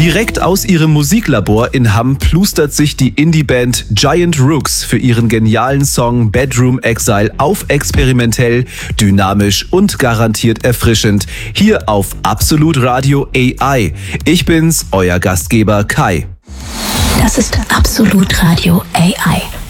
Direkt aus ihrem Musiklabor in Hamm plustert sich die Indie-Band Giant Rooks für ihren genialen Song Bedroom Exile auf experimentell, dynamisch und garantiert erfrischend. Hier auf Absolut Radio AI. Ich bin's, euer Gastgeber Kai. Das ist Absolut Radio AI.